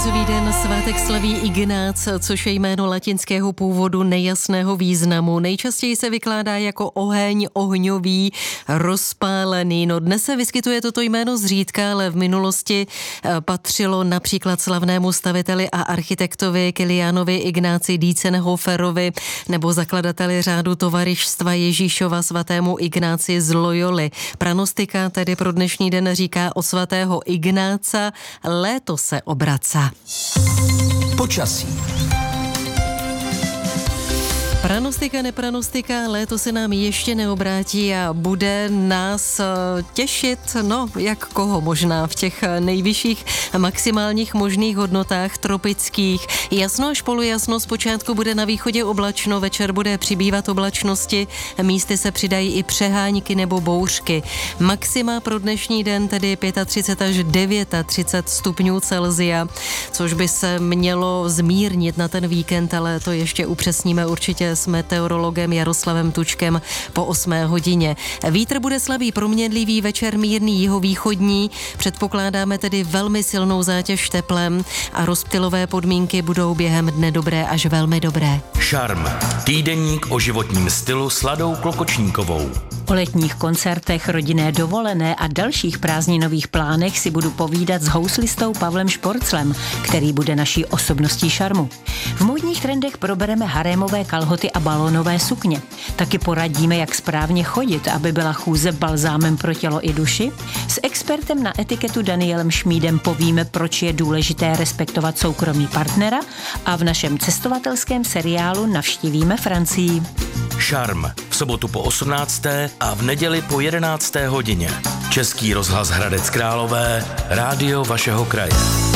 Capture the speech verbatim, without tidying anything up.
Valentínzový den svátek slaví Ignác, což je jméno latinského původu nejasného významu. Nejčastěji se vykládá jako oheň, ohňový, rozpálený. No dnes se vyskytuje toto jméno zřídka, ale v minulosti patřilo například slavnému staviteli a architektovi Kiliánovi Ignáci Dientzenhoferovi nebo zakladateli řádu Tovarištva Ježíšova svatému Ignáci z Loyoly. Pranostika tedy pro dnešní den říká o svatého Ignáca: léto se obraca. Počasí. Pranostika, nepranostika, léto se nám ještě neobrátí a bude nás těšit, no jak koho možná, v těch nejvyšších maximálních možných hodnotách tropických. Jasno až polojasno, zpočátku bude na východě oblačno, večer bude přibývat oblačnosti, místy se přidají i přehánky nebo bouřky. Maxima pro dnešní den tedy třicet pět až třicet devět stupňů Celsia, což by se mělo zmírnit na ten víkend, ale to ještě upřesníme určitě s meteorologem Jaroslavem Tučkem po osmé hodině. Vítr bude slabý proměnlivý, večer mírný jihovýchodní, předpokládáme tedy velmi silnou zátěž teplem a rozptylové podmínky budou během dne dobré až velmi dobré. Šarm. Týdeník o životním stylu s Ladou Klokočníkovou. O letních koncertech, rodinné dovolené a dalších prázdninových plánech si budu povídat s houslistou Pavlem Šporclem, který bude naší osobností šarmu. V módních trendech probereme harémové kalhoty a balónové sukně. Taky poradíme, jak správně chodit, aby byla chůze balzámem pro tělo i duši. S expertem na etiketu Danielem Šmídem povíme, proč je důležité respektovat soukromí partnera, a v našem cestovatelském seriálu navštívíme Francii. Šarm. V sobotu po osmnácté a v neděli po jedenácté hodině. Český rozhlas Hradec Králové, rádio vašeho kraje.